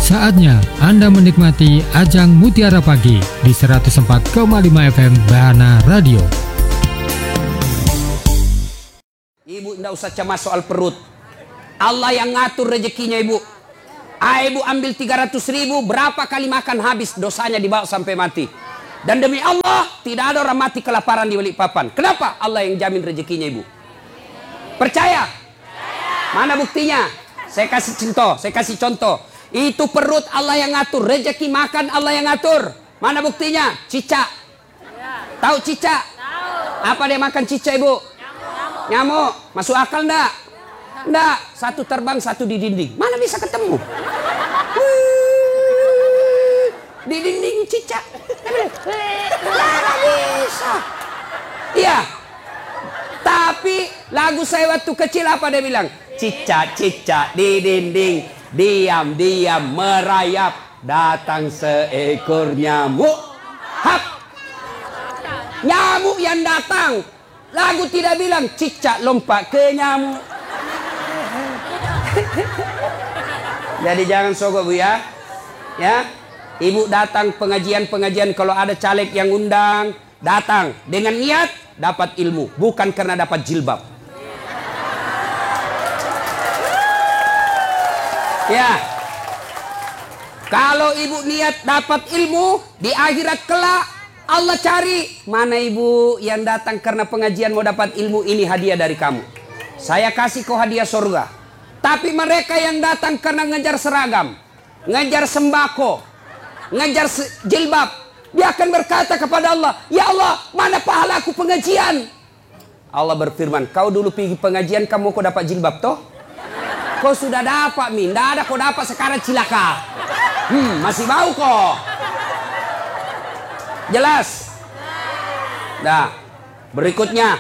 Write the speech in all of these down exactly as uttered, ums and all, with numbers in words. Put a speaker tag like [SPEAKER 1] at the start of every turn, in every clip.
[SPEAKER 1] Saatnya Anda menikmati Ajang Mutiara Pagi di seratus empat koma lima F M Bahana Radio.
[SPEAKER 2] Ibu tidak usah cemas soal perut. Allah yang ngatur rezekinya ibu. Ah, ibu ambil tiga ratus ribu, berapa kali makan habis, dosanya dibawa sampai mati. Dan demi Allah, tidak ada orang mati kelaparan di Balikpapan. Kenapa? Allah yang jamin rezekinya ibu. Percaya? Mana buktinya? Saya kasih contoh, saya kasih contoh. Itu perut Allah yang ngatur, rezeki makan Allah yang ngatur. Mana buktinya? Cicak. Tahu cicak? Apa dia makan cicak ibu? Nyamuk. Masuk akal enggak? Enggak. Satu terbang, satu di dinding. Mana bisa ketemu? Di dinding cicak. Mana bisa? Iya. Tapi lagu saya waktu kecil apa dia bilang? Cicak-cicak di dinding, diam-diam merayap, datang seekor nyamuk. Hap. Nyamuk yang datang. Lagu tidak bilang cicak lompat ke nyamuk. Jadi jangan sogok bu ya. Ya. Ibu datang pengajian-pengajian, kalau ada caleg yang undang, datang dengan niat dapat ilmu, bukan karena dapat jilbab. Ya. Kalau ibu niat dapat ilmu, di akhirat kelak Allah cari, mana ibu yang datang karena pengajian mau dapat ilmu, ini hadiah dari kamu. Saya kasih kau hadiah surga. Tapi mereka yang datang karena ngejar seragam, ngejar sembako, ngejar jilbab, dia akan berkata kepada Allah, ya Allah, mana pahala aku pengajian? Allah berfirman, kau dulu pergi pengajian, kamu kau dapat jilbab toh? Kau sudah dapat, min, tidak ada kau dapat, sekarang cilaka. Hmm, masih bau kok. Jelas? Nah, berikutnya.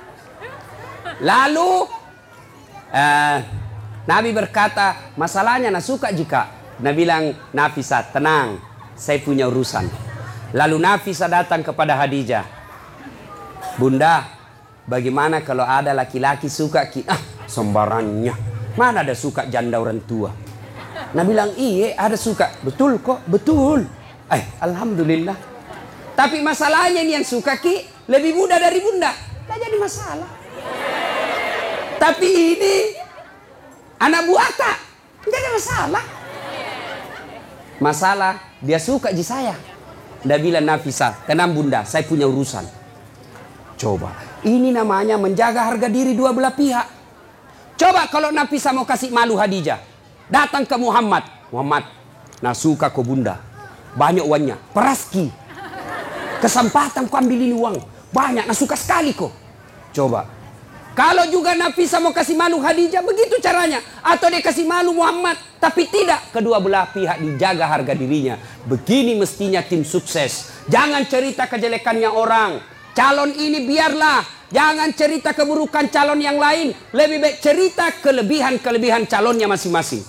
[SPEAKER 2] Lalu uh, Nabi berkata, masalahnya nak suka jika. Nabi bilang, Nafisah, tenang, saya punya urusan. Lalu Nafisah datang kepada Khadijah. Bunda, bagaimana kalau ada laki-laki suka kita? Ah, sembarannya. Mana ada suka janda orang tua? Nabi bilang, iya ada suka. Betul kok, betul. Eh, alhamdulillah. Tapi masalahnya ini yang suka ki lebih muda dari bunda. Tidak jadi masalah. Tapi ini anak buah tak. Tidak ada masalah. Masalah dia suka di saya. Dia bilang, Nafisah, tenang bunda, saya punya urusan. Coba, ini namanya menjaga harga diri dua belah pihak. Coba kalau Nafisah mau kasih malu Khadijah, datang ke Muhammad. Muhammad, nah suka kau bunda, banyak uangnya, peraski. Kesempatan kau ambil ini uang, banyak, nah suka sekali kau. Coba, kalau juga Nafisah mau kasih malu Khadijah, begitu caranya. Atau dia kasih malu Muhammad, tapi tidak. Kedua belah pihak dijaga harga dirinya. Begini mestinya tim sukses. Jangan cerita kejelekannya orang. Calon ini biarlah. Jangan cerita keburukan calon yang lain. Lebih baik cerita kelebihan-kelebihan calonnya masing-masing.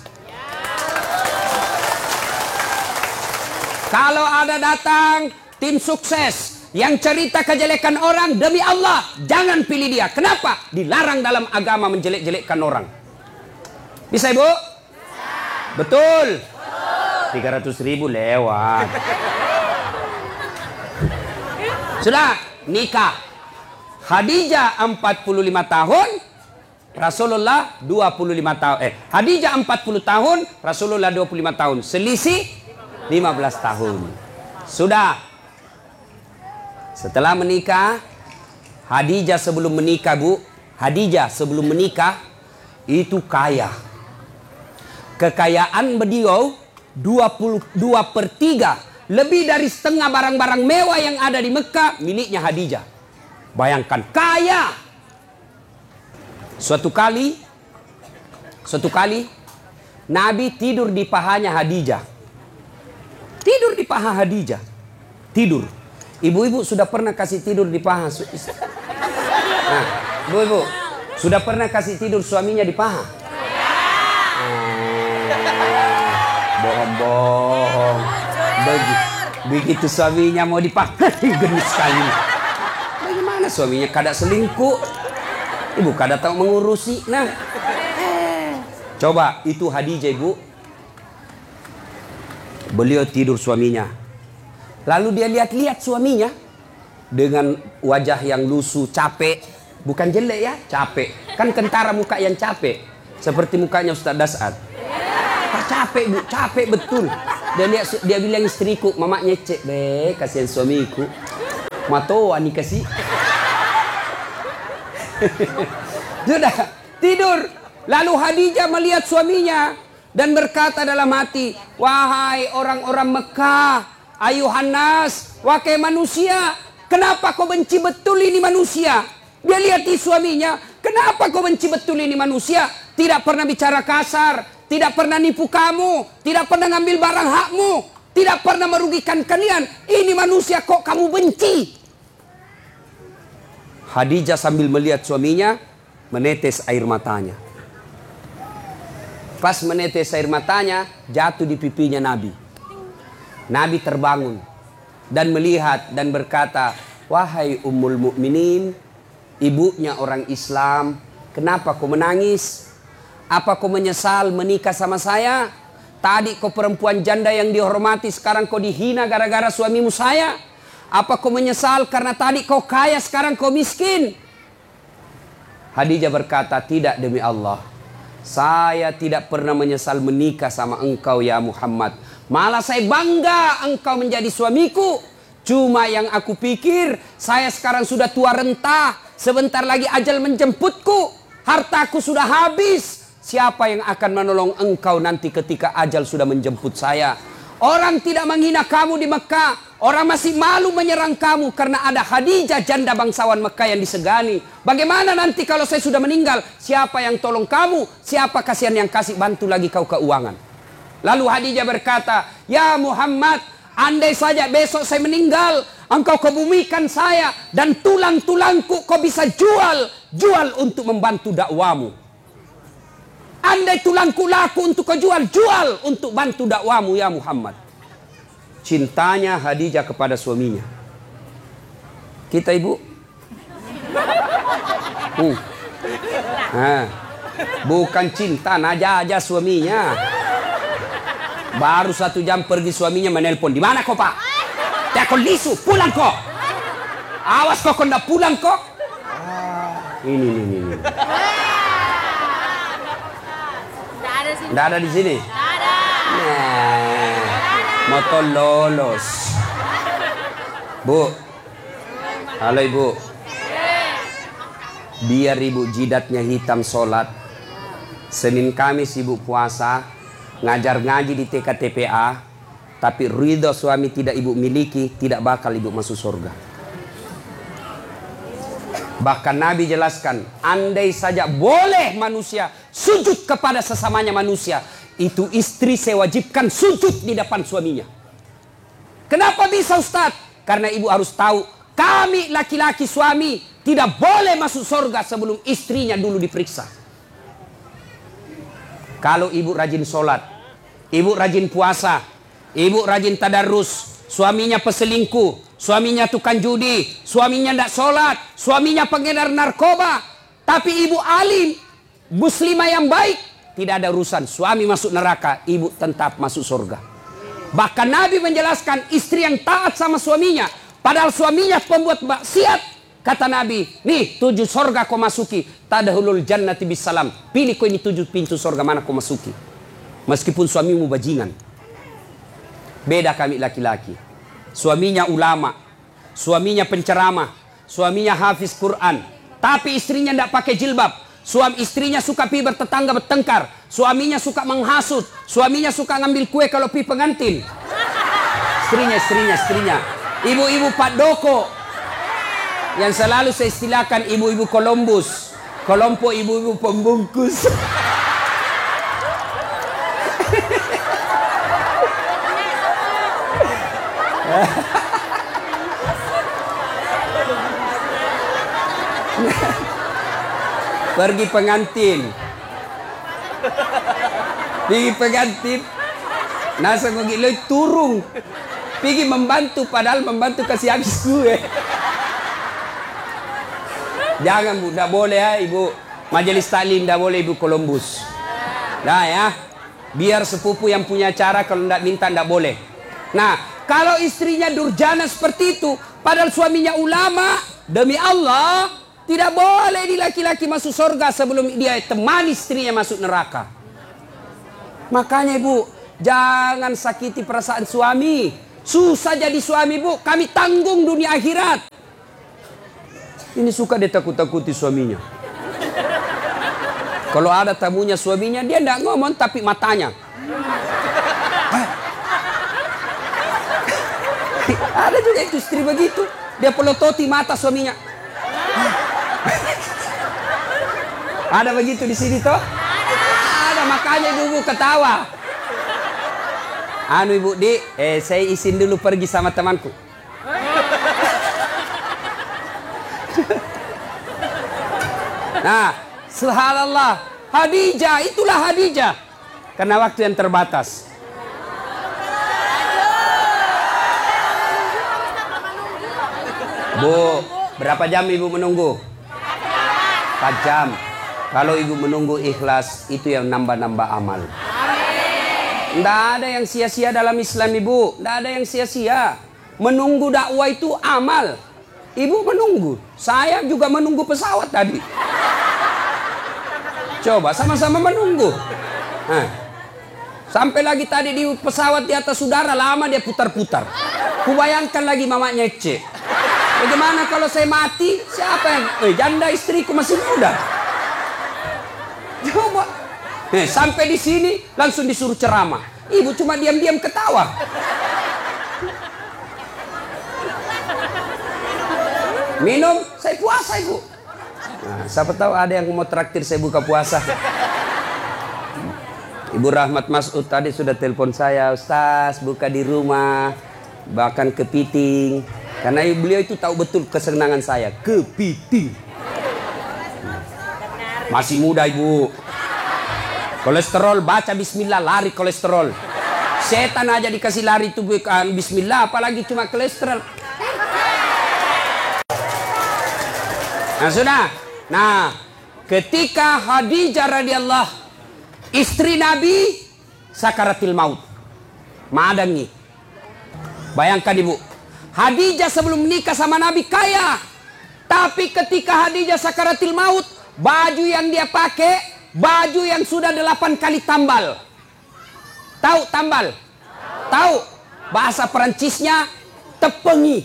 [SPEAKER 2] Kalau ada datang tim sukses yang cerita kejelekan orang, demi Allah jangan pilih dia. Kenapa? Dilarang dalam agama menjelek-jelekkan orang. Bisa ibu? Bisa. Betul? tiga ratus ribu lewat. Sudah nikah. Khadijah empat puluh lima tahun, Rasulullah dua puluh lima tahun. Eh, Khadijah empat puluh tahun, Rasulullah dua puluh lima tahun. Selisih lima belas tahun. Sudah. Setelah menikah, Khadijah sebelum menikah bu, Khadijah sebelum menikah itu kaya. Kekayaan beliau dua puluh dua per tiga, lebih dari setengah barang-barang mewah yang ada di Mekah miliknya Khadijah. Bayangkan kaya. Suatu kali, suatu kali Nabi tidur di pahanya Khadijah. Tidur di paha Khadijah. Tidur. Ibu-ibu sudah pernah kasih tidur di paha? Nah, ibu-ibu sudah pernah kasih tidur suaminya di paha? Bohong-bohong. Begi, begitu suaminya mau dipakai, gendut sekali. Bagaimana suaminya kada selingkuh? Ibu kada tahu mengurusi. Nah, coba itu Khadijah ibu. Beliau tidur suaminya. Lalu dia lihat-lihat suaminya dengan wajah yang lusuh, capek. Bukan jelek ya, capek. Kan kentara muka yang capek. Seperti mukanya Ustaz Dasad. Ah, capek bu, capek betul. Dia lihat, dia bilang istriku, mama nyecek, be, kasihan suamiku. Matoa nih kasih. Sudah tidur. Lalu Khadijah melihat suaminya dan berkata dalam hati, wahai orang-orang Mekah, ayuhan nas, wahai manusia, kenapa kau benci betul ini manusia? Dia lihat di suaminya, kenapa kau benci betul ini manusia? Tidak pernah bicara kasar, tidak pernah nipu kamu, tidak pernah ngambil barang hakmu, tidak pernah merugikan kalian. Ini manusia kok kamu benci? Khadijah sambil melihat suaminya, menetes air matanya. Pas menetes air matanya, jatuh di pipinya Nabi. Nabi terbangun dan melihat dan berkata, wahai Ummul Mukminin, ibunya orang Islam, kenapa kau menangis? Apa kau menyesal menikah sama saya? Tadi kau perempuan janda yang dihormati, sekarang kau dihina gara-gara suamimu saya. Apa kau menyesal karena tadi kau kaya, sekarang kau miskin? Khadijah berkata, tidak demi Allah. Saya tidak pernah menyesal menikah sama engkau ya Muhammad. Malah saya bangga engkau menjadi suamiku. Cuma yang aku pikir, saya sekarang sudah tua renta. Sebentar lagi ajal menjemputku. Hartaku sudah habis. Siapa yang akan menolong engkau nanti ketika ajal sudah menjemput saya? Orang tidak menghina kamu di Mekah. Orang masih malu menyerang kamu karena ada Khadijah, janda bangsawan Mekah yang disegani. Bagaimana nanti kalau saya sudah meninggal? Siapa yang tolong kamu? Siapa kasihan yang kasih bantu lagi kau keuangan? Lalu Khadijah berkata, ya Muhammad, andai saja besok saya meninggal, engkau kebumikan saya dan tulang-tulangku kau bisa jual, jual untuk membantu dakwamu. Andai tulangku laku untuk kau jual, jual untuk bantu dakwamu ya Muhammad. Cintanya Khadijah kepada suaminya. Kita ibu, uh. nah, bukan cinta, naja-aja suaminya. Baru satu jam pergi suaminya menelpon, di mana kau pak? Ya kau lisu, pulang kok. Awas kok kau ndak pulang kok. Ah, ini, ini, ini. Nggak ada di sini. Nah, motor lolos. Bu, halo ibu. Biar ibu jidatnya hitam sholat. Senin Kamis ibu puasa, ngajar ngaji di T K T P A, tapi ridho suami tidak ibu miliki, tidak bakal ibu masuk surga. Bahkan Nabi jelaskan, andai saja boleh manusia sujud kepada sesamanya manusia, itu istri saya wajibkan sujud di depan suaminya. Kenapa bisa Ustaz? Karena ibu harus tahu, kami laki-laki suami tidak boleh masuk surga sebelum istrinya dulu diperiksa. Kalau ibu rajin sholat, ibu rajin puasa, ibu rajin tadarus, suaminya peselingkuh, suaminya tukang judi, suaminya tidak sholat, suaminya pengedar narkoba, tapi ibu alim, muslimah yang baik, tidak ada urusan. Suami masuk neraka, ibu tetap masuk surga. Bahkan Nabi menjelaskan istri yang taat sama suaminya, padahal suaminya pembuat maksiat, kata Nabi, nih tujuh surga kau masuki, tadkhulul jannati bisalam. Pilih kau ini tujuh pintu surga mana kau masuki. Meskipun suamimu bajingan. Beda kami laki-laki. Suaminya ulama, suaminya penceramah, suaminya hafiz Quran, tapi istrinya tidak pakai jilbab. Suami istrinya suka pi bertetangga bertengkar, suaminya suka menghasut, suaminya suka ngambil kue kalau pi pengantin. Istrinya, istrinya, istrinya. Ibu-ibu Pak Doko yang selalu saya istilahkan ibu-ibu Columbus, kelompok ibu-ibu pembungkus. Pergi pengantin, pergi pengantin, nasa ngogi loy turung, pergi membantu padahal membantu kasih habis gue. Jangan bu, tidak boleh ya ibu majelis taklim, tidak boleh ibu Columbus. Dah ya, Biar sepupu yang punya acara, kalau tidak minta tidak boleh. Nah, kalau istrinya durjana seperti itu, padahal suaminya ulama, demi Allah, tidak boleh di laki-laki masuk surga sebelum dia temani istrinya masuk neraka. Makanya ibu, jangan sakiti perasaan suami. Susah jadi suami bu, kami tanggung dunia akhirat. Ini suka dia takut-takuti suaminya. Kalau ada tamunya suaminya, dia tidak ngomong tapi matanya. Ada juga itu istri begitu, dia pelototi mata suaminya. Ada begitu di sini toh? Ada, makanya ibu ketawa. Anu ibu di, eh saya izin dulu pergi sama temanku. Nah, subhanallah, Khadijah, itulah Khadijah. Karena waktu yang terbatas. Bu, berapa jam ibu menunggu? empat jam. Kalau ibu menunggu ikhlas, itu yang nambah-nambah amal. Tidak ada yang sia-sia dalam Islam ibu. Tidak ada yang sia-sia. Menunggu dakwah itu amal. Ibu menunggu. Saya juga menunggu pesawat tadi. Coba sama-sama menunggu. Nah, sampai lagi tadi di pesawat di atas udara, lama dia putar-putar. Kubayangkan lagi mamanya Ece. Bagaimana kalau saya mati? Siapa yang... Eh, janda istriku masih muda. Coba. Eh, sampai di sini langsung disuruh ceramah. Ibu cuma diam-diam ketawa. Minum, saya puasa ibu. Nah, siapa tahu ada yang mau traktir saya buka puasa. Ibu Rahmat Mas'ud tadi sudah telepon saya, Ustaz buka di rumah, bahkan kepiting. Karena beliau itu tahu betul kesenangan saya, kepiting. Masih muda ibu. Kolesterol, baca bismillah, lari kolesterol. Setan aja dikasih lari itu bukan bismillah, apalagi cuma kolesterol. Nah sudah. Nah, ketika Khadijah radhiyallahu istri Nabi sakaratil maut, madangi. Bayangkan ibu, Khadijah sebelum menikah sama Nabi kaya, tapi ketika Khadijah sakaratil maut, baju yang dia pakai baju yang sudah delapan kali tambal. Tahu tambal? Tahu? Bahasa Perancisnya tepengi.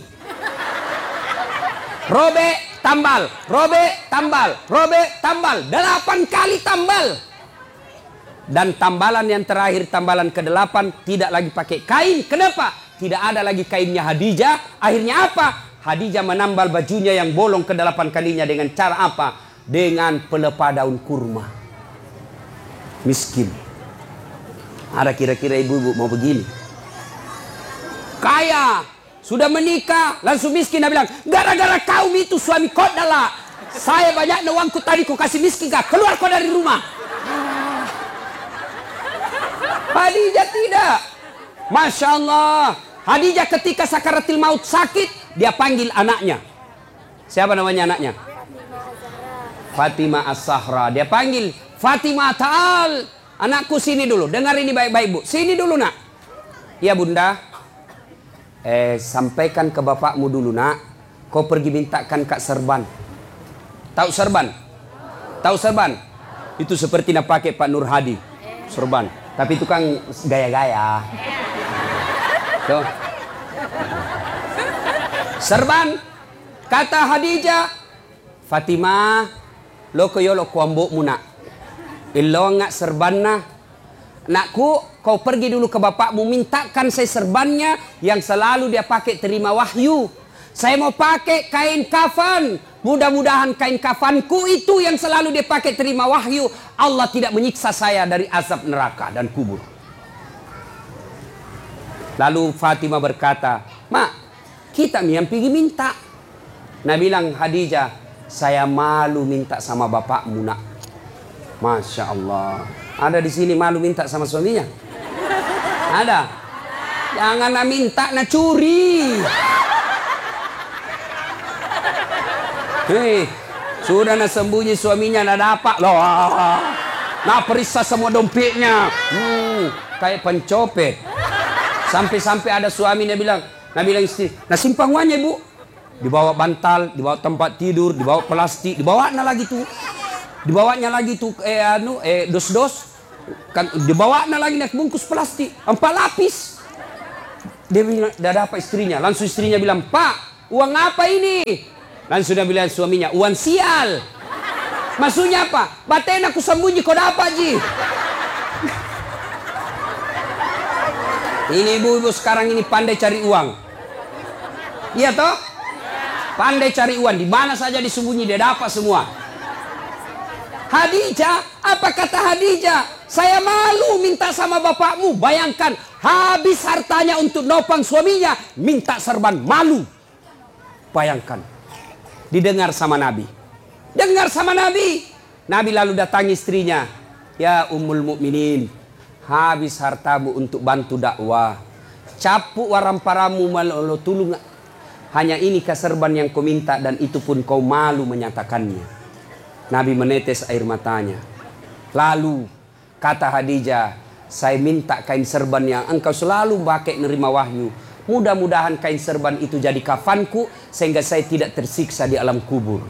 [SPEAKER 2] Robe tambal, robe tambal, robe tambal, delapan kali tambal. Dan tambalan yang terakhir, tambalan kedelapan, tidak lagi pakai kain. Kenapa? Tidak ada lagi kainnya Khadijah. Akhirnya apa? Khadijah menambal bajunya yang bolong kedelapan kalinya dengan cara apa? Dengan pelepah daun kurma. Miskin. Ada kira-kira ibu-ibu mau begini? Kaya, sudah menikah, langsung miskin. Dia bilang, gara-gara kaum itu suami kau adalah. Saya banyak uangku tadi kau kasih miskin gak? Keluar kau dari rumah. Khadijah tidak. Masya Allah. Khadijah ketika sakaratil maut sakit, dia panggil anaknya. Siapa namanya anaknya? Fatimah As-Sahra. Dia panggil, Fatimah ta'al. Anakku sini dulu. Dengar ini baik-baik bu. Sini dulu nak. Ya bunda. Eh sampaikan ke bapakmu dulu nak. Kau pergi mintakan kak serban. Tahu serban? Tahu serban? Itu seperti nak pakai Pak Nur Hadi. Serban. Tapi itu kan gaya-gaya. Tuh. Serban. Kata Khadijah. Fatimah. Lo koyo lo kuambuk mu nak. Ilo ngak serbanna. Nakku, kau pergi dulu ke bapakmu, mintakan saya serbannya yang selalu dia pakai terima wahyu. Saya mau pakai kain kafan. Mudah-mudahan kain kafanku itu yang selalu dia pakai terima wahyu. Allah tidak menyiksa saya dari azab neraka dan kubur. Lalu Fatimah berkata, Mak, kita yang pergi minta. Nah bilang Khadijah, saya malu minta sama bapakmu nak. Masya Allah. Ada di sini malu minta sama suaminya? Ada? Jangan nak minta, nak curi. Hei, sudah nak sembunyi suaminya nak dapat loh. Nah, periksa semua dompetnya. Hmm, kayak pencopet. Sampai-sampai ada suaminya bilang, nah bilang istri, nah simpang uangnya ibu. Dibawa bantal, dibawa tempat tidur, dibawa plastik, dibawanya lagi tuh. Dibawanya lagi tuh eh anu eh dos-dos. Kan dibawanya lagi naik bungkus plastik, empat lapis. Dia bilang, dah apa istrinya? Langsung istrinya bilang, "Pak, uang apa ini?" Langsung dia bilang suaminya, "Uang sial." Maksudnya apa? Baten aku sembunyi kau dapat ji. Ini ibu-ibu sekarang ini pandai cari uang. Iya toh? Pandai cari uang. Di mana saja disembunyi dia dapat semua. Hadijah, apa kata Hadijah? Saya malu minta sama bapakmu. Bayangkan, habis hartanya untuk nopang suaminya, minta serban, malu. Bayangkan. Didengar sama Nabi. Dengar sama Nabi. Nabi lalu datangi istrinya. Ya Ummul Mukminin, habis hartamu untuk bantu dakwah. Capuk waramparamu malu tulung. Hanya ini keserban yang kau minta dan itu pun kau malu menyatakannya. Nabi menetes air matanya. Lalu kata Hadijah, saya minta kain serban yang engkau selalu pakai nerima wahyu. Mudah-mudahan kain serban itu jadi kafanku sehingga saya tidak tersiksa di alam kubur.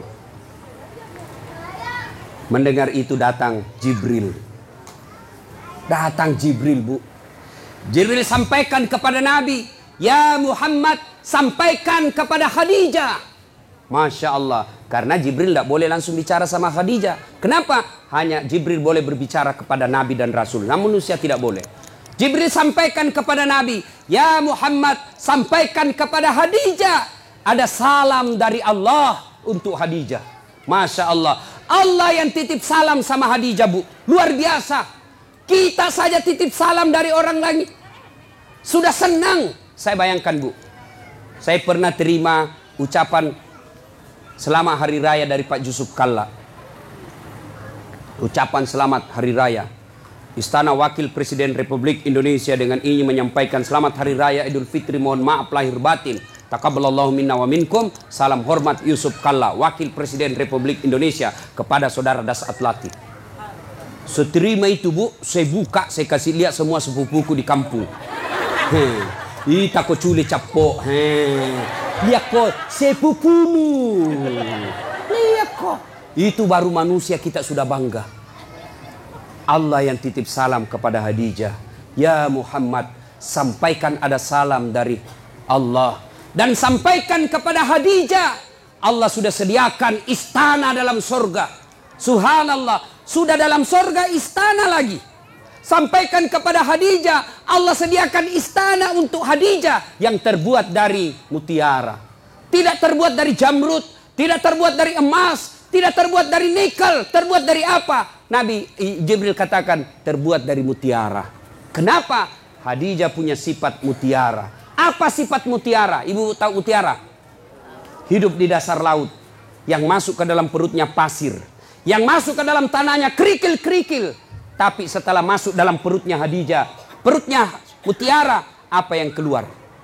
[SPEAKER 2] Mendengar itu datang Jibril. Datang Jibril, Bu. Jibril sampaikan kepada Nabi, "Ya Muhammad, sampaikan kepada Khadijah." Masya Allah. Karena Jibril tidak boleh langsung bicara sama Khadijah. Kenapa? Hanya Jibril boleh berbicara kepada Nabi dan Rasul. Namun manusia tidak boleh. Jibril sampaikan kepada Nabi, "Ya Muhammad, sampaikan kepada Khadijah. Ada salam dari Allah untuk Khadijah." Masya Allah. Allah yang titip salam sama Khadijah, Bu. Luar biasa. Kita saja titip salam dari orang lain. Sudah senang. Saya bayangkan, Bu. Saya pernah terima ucapan selamat hari raya dari Pak Yusuf Kalla. Ucapan selamat hari raya. Istana Wakil Presiden Republik Indonesia dengan ini menyampaikan selamat hari raya Idul Fitri, mohon maaf lahir batin. Taqabbalallahu minna wa minkum. Salam hormat Yusuf Kalla, Wakil Presiden Republik Indonesia, kepada saudara Das Atlati. Seterima itu, Bu, saya buka, saya kasih lihat semua sepupuku di kampung. Hei, ita ko culi capok. Hei, lihat kok sepupumu. Lihat kok. Itu baru manusia kita sudah bangga. Allah yang titip salam kepada Khadijah. Ya Muhammad, sampaikan ada salam dari Allah. Dan sampaikan kepada Khadijah, Allah sudah sediakan istana dalam surga. Subhanallah, sudah dalam surga istana lagi. Sampaikan kepada Khadijah, Allah sediakan istana untuk Khadijah yang terbuat dari mutiara. Tidak terbuat dari jamrud, tidak terbuat dari emas, tidak terbuat dari nikel. Terbuat dari apa? Nabi Jibril katakan terbuat dari mutiara. Kenapa? Khadijah punya sifat mutiara. Apa sifat mutiara? Ibu tahu mutiara? Hidup di dasar laut. Yang masuk ke dalam perutnya pasir. Yang masuk ke dalam tanahnya kerikil-kerikil. Tapi setelah masuk dalam perutnya Khadijah, perutnya mutiara, apa yang keluar?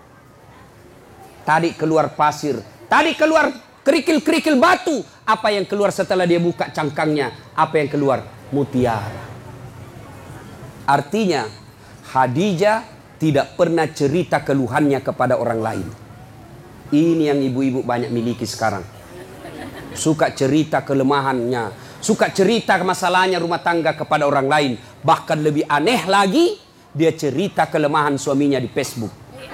[SPEAKER 2] Tadi keluar pasir. Tadi keluar kerikil-kerikil batu. Apa yang keluar setelah dia buka cangkangnya? Apa yang keluar? Mutiara. Artinya Khadijah tidak pernah cerita keluhannya kepada orang lain. Ini yang ibu-ibu banyak miliki sekarang. Suka cerita kelemahannya, suka cerita masalahnya rumah tangga kepada orang lain. Bahkan lebih aneh lagi, dia cerita kelemahan suaminya di Facebook.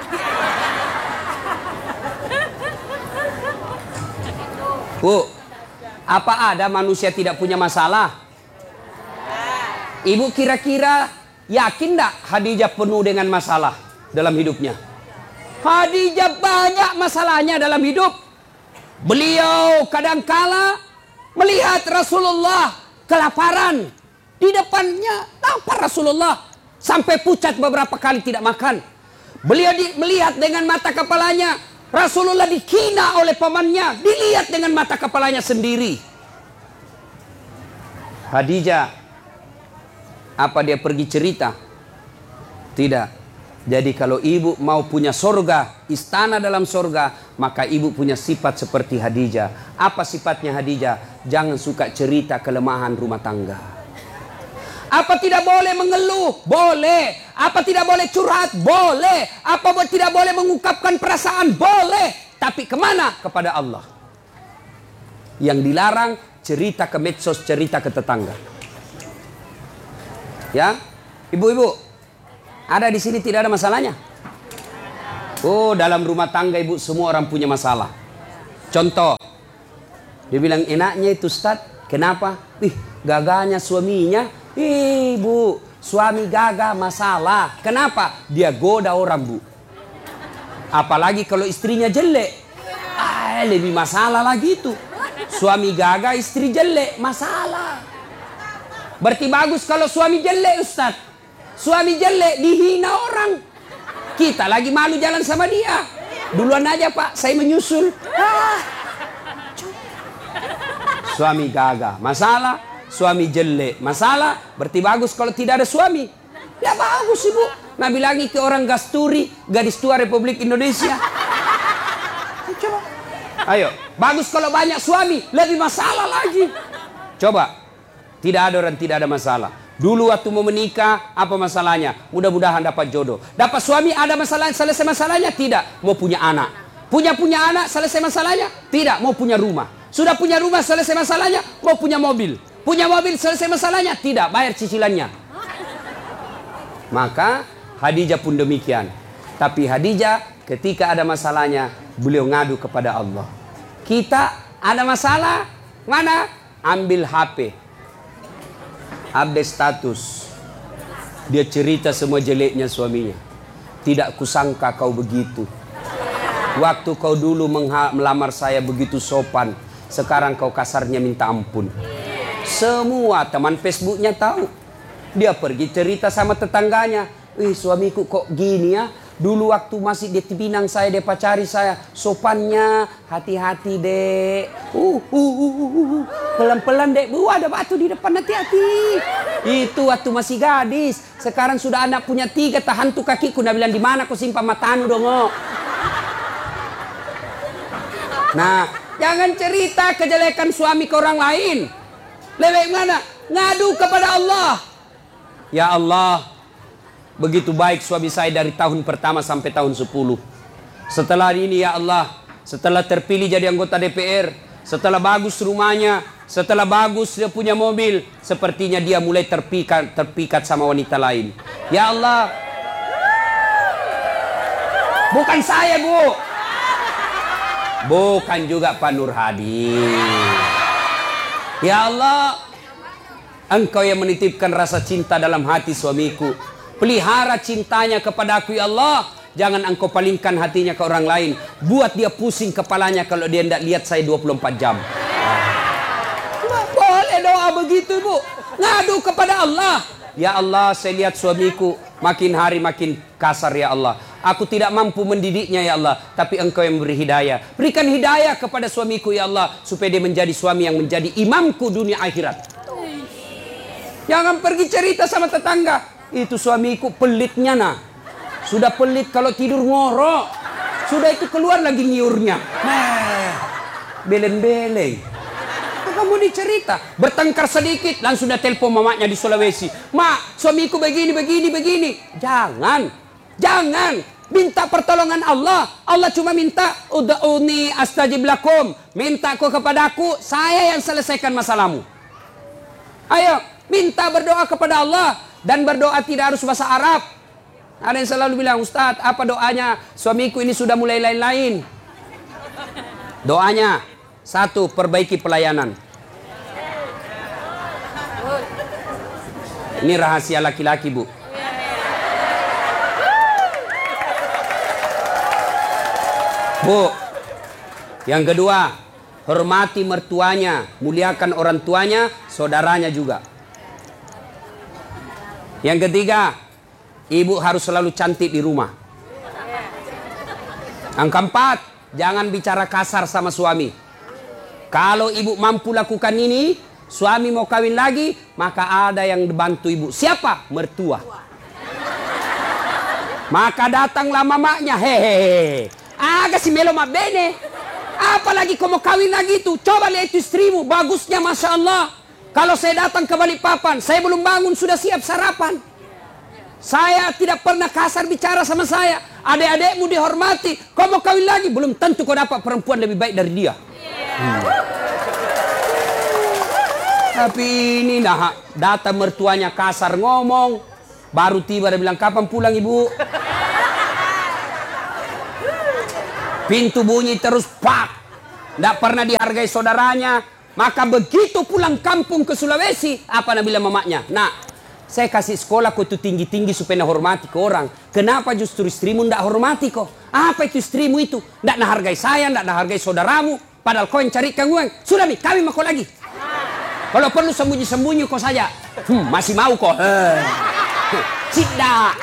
[SPEAKER 2] Bu, apa ada manusia tidak punya masalah? Ibu kira-kira yakin tak Khadijah penuh dengan masalah dalam hidupnya? Khadijah banyak masalahnya dalam hidup. Beliau kadangkala melihat Rasulullah kelaparan. Di depannya lapar Rasulullah. Sampai pucat beberapa kali tidak makan. Beliau di, melihat dengan mata kepalanya. Rasulullah dihina oleh pamannya. Dilihat dengan mata kepalanya sendiri. Khadijah, apa dia pergi cerita? Tidak. Jadi kalau ibu mau punya surga, istana dalam surga, maka ibu punya sifat seperti Khadijah. Apa sifatnya Khadijah? Jangan suka cerita kelemahan rumah tangga. Apa tidak boleh mengeluh? Boleh. Apa tidak boleh curhat? Boleh. Apa tidak boleh mengungkapkan perasaan? Boleh. Tapi kemana? Kepada Allah. Yang dilarang cerita ke medsos, cerita ke tetangga. Ya, ibu-ibu, ada di sini tidak ada masalahnya? Oh, dalam rumah tangga ibu semua orang punya masalah. Contoh, dia bilang enaknya itu Ustaz, kenapa? Ih, gagahnya suaminya. Ih, Bu, suami gagah masalah. Kenapa? Dia goda orang, Bu. Apalagi kalau istrinya jelek. Ah, lebih masalah lagi itu. Suami gagah, istri jelek, masalah. Berarti bagus kalau suami jelek, Ustaz. Suami jelek dihina orang. Kita lagi malu jalan sama dia. Duluan aja Pak, saya menyusul. Ah. Suami gagah, masalah. Suami jelek, masalah. Berarti bagus kalau tidak ada suami. Ya bagus Ibu. Nabi lagi ke orang Gasturi, gadis tua Republik Indonesia. Coba. Ayo, bagus kalau banyak suami, lebih masalah lagi. Coba. Tidak ada orang tidak ada masalah. Dulu waktu mau menikah, apa masalahnya? Mudah-mudahan dapat jodoh. Dapat suami, ada masalah, selesai masalahnya? Tidak. Mau punya anak. Punya-punya anak, selesai masalahnya? Tidak. Mau punya rumah. Sudah punya rumah, selesai masalahnya? Mau punya mobil. Punya mobil, selesai masalahnya? Tidak. Bayar cicilannya. Maka Khadijah pun demikian. Tapi Khadijah ketika ada masalahnya, beliau ngadu kepada Allah. Kita ada masalah, mana? Ambil H P. Update status. Dia cerita semua jeleknya suaminya. Tidak kusangka kau begitu. Waktu kau dulu melamar saya begitu sopan, sekarang kau kasarnya minta ampun. Semua teman Facebooknya tahu. Dia pergi cerita sama tetangganya. Ih, suamiku kok gini ya. Dulu waktu masih di Pinang saya, dia pacari saya. Sopannya, hati-hati dek. Uh, uh, uh, uh. Pelan-pelan dek. Bu, ada batu di depan, hati-hati. Itu waktu masih gadis. Sekarang sudah anak punya tiga, tahan tuh kakiku. Dia bilang, di mana kau simpan matanu dong? Oh. Nah, jangan cerita kejelekan suami ke orang lain. Lebih mana? Ngadu kepada Allah. Ya Allah, begitu baik suami saya dari tahun pertama sampai tahun sepuluh. Setelah ini ya Allah, setelah terpilih jadi anggota D P R, setelah bagus rumahnya, setelah bagus dia punya mobil, sepertinya dia mulai terpikat, terpikat sama wanita lain. Ya Allah, bukan saya Bu, bukan juga Pak Nur Hadi. Ya Allah, Engkau yang menitipkan rasa cinta dalam hati suamiku. Pelihara cintanya kepada aku ya Allah. Jangan engkau palingkan hatinya ke orang lain. Buat dia pusing kepalanya kalau dia tidak lihat saya dua puluh empat jam. Boleh doa begitu Bu. Ngadu kepada Allah. Ya Allah, saya lihat suamiku makin hari makin kasar ya Allah. Aku tidak mampu mendidiknya ya Allah. Tapi engkau yang beri hidayah. Berikan hidayah kepada suamiku ya Allah. Supaya dia menjadi suami yang menjadi imamku dunia akhirat. Jangan pergi cerita sama tetangga. Itu suamiku pelitnya nah. Sudah pelit kalau tidur ngorok. Sudah itu keluar lagi nyiurnya. Nah, beleng-beleng. Kamu dicerita. Bertengkar sedikit langsung dia telepon mamanya di Sulawesi. Mak, suamiku begini, begini, begini. Jangan. Jangan. Minta pertolongan Allah. Allah cuma minta ud'uni astajib lakum. Minta kau kepadaku, saya yang selesaikan masalahmu. Ayo, minta berdoa kepada Allah. Dan berdoa tidak harus bahasa Arab. Ada yang selalu bilang, Ustaz, apa doanya? Suamiku ini sudah mulai lain-lain. Doanya, satu, perbaiki pelayanan. Ini rahasia laki-laki, Bu. Bu, yang kedua, hormati mertuanya, muliakan orang tuanya, saudaranya juga. Yang ketiga, ibu harus selalu cantik di rumah. Yang keempat, jangan bicara kasar sama suami. Kalau ibu mampu lakukan ini, suami mau kawin lagi, maka ada yang bantu ibu. Siapa? Mertua. Maka datanglah mamanya, hehehe. Aga si melo mabene. Apalagi kau mau kawin lagi itu, coba lihat istrimu, bagusnya Masya Allah. Kalau saya datang ke Balikpapan, saya belum bangun sudah siap sarapan. Saya tidak pernah kasar bicara sama saya. Adik-adikmu dihormati. Kau mau kawin lagi? Belum tentu kau dapat perempuan lebih baik dari dia. Hmm. Tapi ini nah, datang mertuanya kasar ngomong. Baru tiba dia bilang, kapan pulang ibu? Pintu bunyi terus, pak. Tidak pernah dihargai saudaranya. Maka begitu pulang kampung ke Sulawesi, apa nak bilang mamanya? Nak, saya kasih sekolah kau itu tinggi-tinggi supaya nak hormati ke orang. Kenapa justru istrimu tidak hormati kau? Apa itu istrimu itu? Tidak nak hargai saya, tidak nak hargai saudaramu. Padahal kau yang carikan uang. Sudah nih, kawin sama kau lagi. Kalau perlu sembunyi-sembunyi kau saja. Hmm, masih mau kau? Eh. Tidak.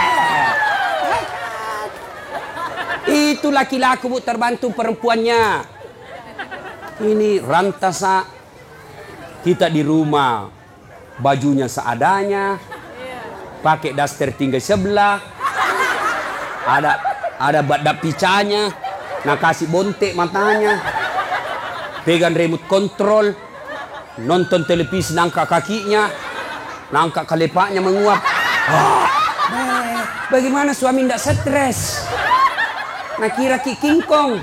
[SPEAKER 2] Eh. Itu laki-laki bu terbantu perempuannya. Ini rantasa kita di rumah bajunya seadanya, pakai daster tinggal sebelah, ada ada badak picanya, nak kasih bontek matanya, pegang remote control, nonton televisi nangka kakinya, nangka kelepaknya menguap. Oh, eh, bagaimana suami tidak stres? Nak kira Ki King Kong.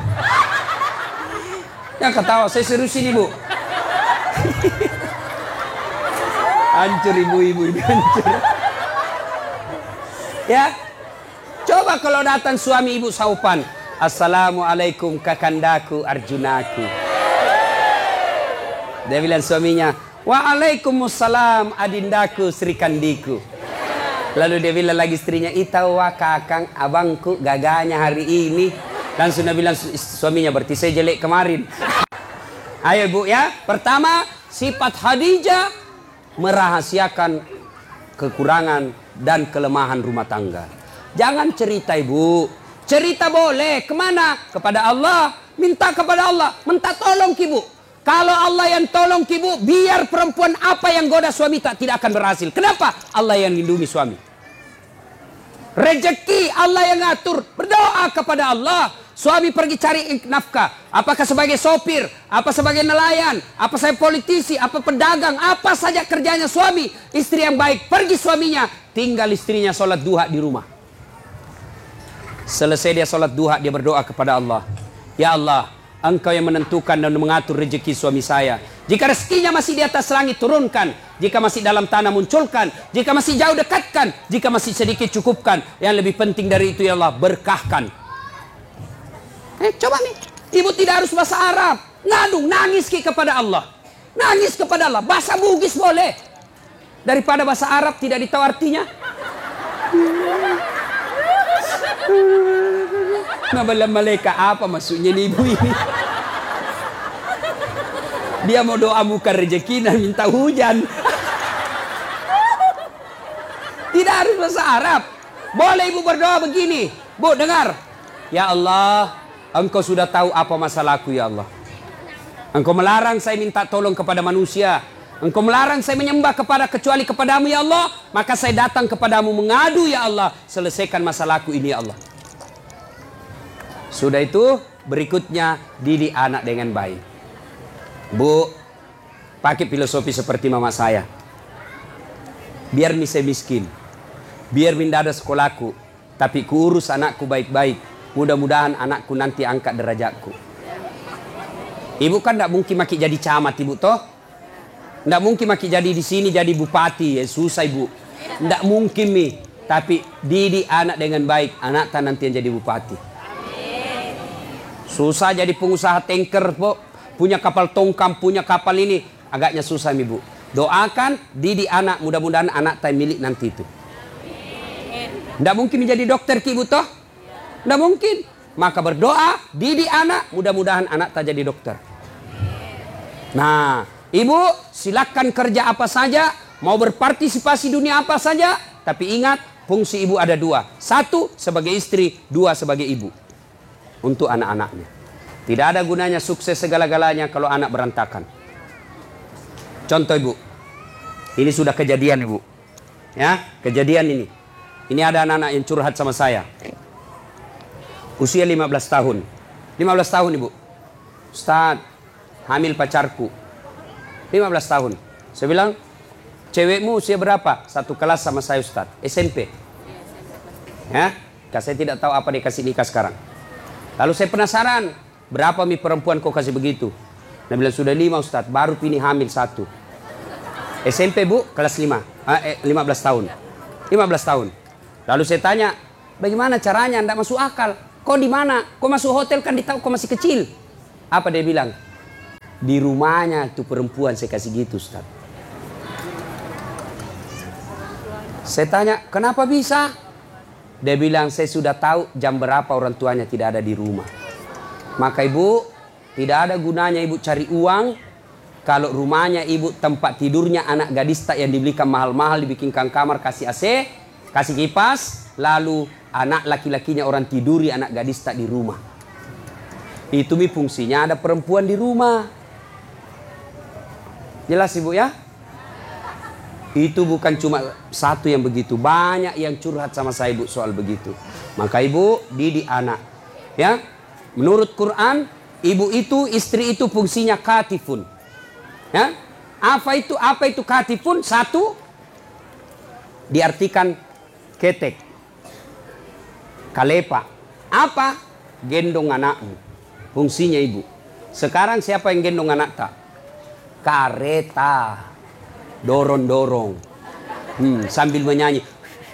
[SPEAKER 2] Yang ketawa, saya serius ini bu. Hancur ibu-ibu ini, hancur. Ya, coba kalau datang suami ibu saupan. Assalamualaikum kakandaku Arjunaku. Dia bilang suaminya, waalaikumsalam adindaku Sri Kandiku. Lalu dia bilang lagi istrinya, itawa kakang abangku gaganya hari ini. Langsung dia bilang suaminya, berarti saya jelek kemarin. Ayo bu ya, pertama sifat Khadijah merahasiakan kekurangan dan kelemahan rumah tangga. Jangan cerita ibu, cerita boleh, kemana? Kepada Allah, minta kepada Allah, minta tolong ibu. Kalau Allah yang tolong ibu, biar perempuan apa yang goda suami tak tidak akan berhasil. Kenapa? Allah yang lindungi suami. Rezeki Allah yang ngatur, berdoa kepada Allah. Suami pergi cari nafkah, apakah sebagai sopir, apa sebagai nelayan, apa saya politisi, apa pedagang, apa saja kerjanya suami. Istri yang baik, pergi suaminya, tinggal istrinya sholat duha di rumah. Selesai dia sholat duha, dia berdoa kepada Allah. Ya Allah, Engkau yang menentukan dan mengatur rezeki suami saya. Jika rezekinya masih di atas langit, turunkan. Jika masih dalam tanah, munculkan. Jika masih jauh, dekatkan. Jika masih sedikit, cukupkan. Yang lebih penting dari itu, ya Allah, berkahkan. Eh, coba nih, ibu tidak harus bahasa Arab. Ngadu, nangis kepada Allah. Nangis kepada Allah. Bahasa Bugis boleh. Daripada bahasa Arab tidak ditahu artinya. Nabalah malaikat apa maksudnya nih ibu ini? Dia mau doa bukan rezeki dan minta hujan. Tidak harus bahasa Arab. Boleh ibu berdoa begini. Bu, dengar. Ya Allah, Engkau sudah tahu apa masalahku ya Allah. Engkau melarang saya minta tolong kepada manusia. Engkau melarang saya menyembah kepada kecuali kepadamu ya Allah. Maka saya datang kepadamu mengadu ya Allah. Selesaikan masalahku ini ya Allah. Sudah itu berikutnya didik anak dengan baik. Bu, pakai filosofi seperti mama saya. Biar saya miskin. Biar minda ada sekolahku. Tapi kuurus anakku baik-baik. Mudah-mudahan anakku nanti angkat derajatku. Ibu kan tidak mungkin maki jadi camat ibu toh. Tidak mungkin maki jadi di sini jadi bupati. Ya, susah ibu. Tidak mungkin mi. Tapi didik anak dengan baik. Anak tak nanti yang jadi bupati. Susah jadi pengusaha tanker po. Punya kapal tongkang, punya kapal ini. Agaknya susah mi bu. Doakan didik anak. Mudah-mudahan anak tak milik nanti itu. Tidak mungkin menjadi dokter ki ibu toh. Tidak mungkin. Maka berdoa, didik anak, mudah-mudahan anak tak jadi dokter. Nah, ibu silakan kerja apa saja, mau berpartisipasi dunia apa saja, tapi ingat, fungsi ibu ada dua. Satu sebagai istri, dua sebagai ibu. Untuk anak-anaknya. Tidak ada gunanya sukses segala-galanya kalau anak berantakan. Contoh ibu, ini sudah kejadian ibu. Ya, kejadian ini. Ini ada anak-anak yang curhat sama saya. Usia lima belas tahun. lima belas tahun ibu. Ustaz, hamil pacarku. lima belas tahun. Saya bilang, cewekmu usia berapa? Satu kelas sama saya Ustaz, S M P. Ya, saya tidak tahu apa dia kasih nikah sekarang. Lalu saya penasaran, berapa mi perempuan kau kasih begitu? Dia bilang sudah lima Ustaz, baru pini hamil satu. S M P bu, kelas lima, eh, lima belas tahun. lima belas tahun. Lalu saya tanya, bagaimana caranya? Tidak masuk akal. Kau di mana? Kau masuk hotel kan ditahu kau masih kecil. Apa dia bilang? Di rumahnya tuh perempuan saya kasih gitu Ustaz. Saya tanya, kenapa bisa? Dia bilang, saya sudah tahu jam berapa orang tuanya tidak ada di rumah. Maka ibu, tidak ada gunanya ibu cari uang kalau rumahnya ibu tempat tidurnya anak gadis tak yang dibelikan mahal-mahal, dibikinkan kamar, kasih A C, kasih kipas, lalu anak laki-lakinya orang tiduri anak gadis tak di rumah. Itu mi fungsinya ada perempuan di rumah. Jelas ibu ya? Itu bukan cuma satu yang begitu, banyak yang curhat sama saya ibu soal begitu. Maka ibu didik anak, ya. Menurut Quran, ibu itu, istri itu fungsinya katifun. Ya. Apa itu? Apa itu katifun? Satu, diartikan ketek, kalepa. Apa? Gendong anakmu. Fungsinya ibu. Sekarang siapa yang gendong anak tak? Kareta. Dorong-dorong, hmm, sambil menyanyi.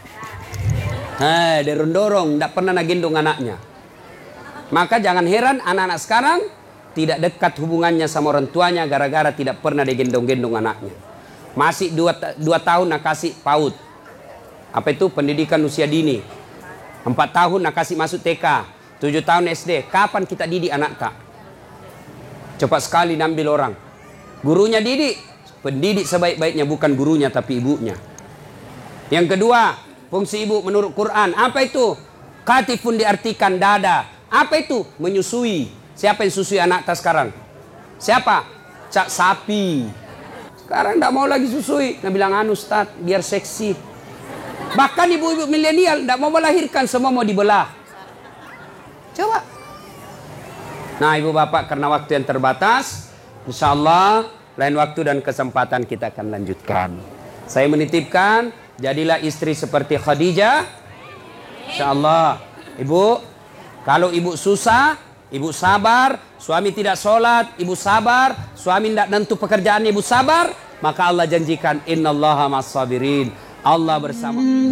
[SPEAKER 2] Hei, dorong-dorong, tidak pernah nak gendong anaknya. Maka jangan heran anak-anak sekarang tidak dekat hubungannya sama orang tuanya gara-gara tidak pernah digendong-gendong anaknya. Masih dua, dua tahun nak kasih PAUD. Apa itu? Pendidikan usia dini. Empat tahun nak kasih masuk T K. Tujuh tahun S D. Kapan kita didik anak tak? Cepat sekali nambil orang. Gurunya didik. Pendidik sebaik-baiknya bukan gurunya tapi ibunya. Yang kedua, fungsi ibu menurut Quran. Apa itu? Katifun diartikan dada. Apa itu? Menyusui. Siapa yang susui anak tak sekarang? Siapa? Cak sapi. Sekarang tidak mau lagi susui. Nah bilang anu Ustaz, biar seksi. Bahkan ibu-ibu milenial tidak mau melahirkan, semua mau dibelah. Coba. Nah ibu bapak, karena waktu yang terbatas, insya Allah lain waktu dan kesempatan kita akan lanjutkan. Saya menitipkan, jadilah istri seperti Khadijah. InsyaAllah. Ibu, kalau ibu susah, ibu sabar. Suami tidak sholat, ibu sabar. Suami tidak nentu pekerjaan, ibu sabar. Maka Allah janjikan, innallaha ma'as sabirin. Allah bersama.